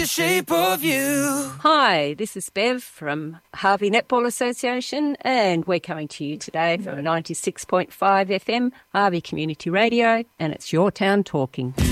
The shape of you. Hi, this is Bev from Harvey Netball Association, and we're coming to you today from 96.5 FM, Harvey Community Radio, and it's Your Town Talking.